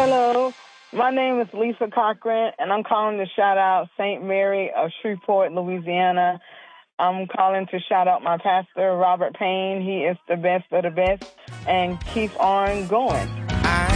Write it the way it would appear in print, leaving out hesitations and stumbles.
Hello, my name is Lisa Cochran, and I'm calling to shout out St. Mary of Shreveport, Louisiana. I'm calling to shout out my pastor, Robert Payne. He is the best of the best, and keep on going.